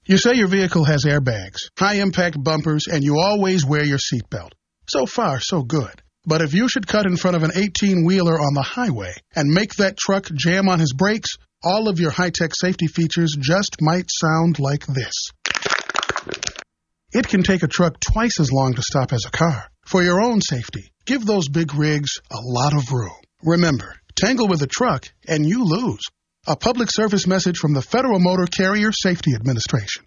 You say your vehicle has airbags, high-impact bumpers, and you always wear your seatbelt. So far, so good. But if you should cut in front of an 18-wheeler on the highway and make that truck jam on his brakes, all of your high-tech safety features just might sound like this. It can take a truck twice as long to stop as a car. For your own safety, give those big rigs a lot of room. Remember, tangle with a truck and you lose. A public service message from the Federal Motor Carrier Safety Administration.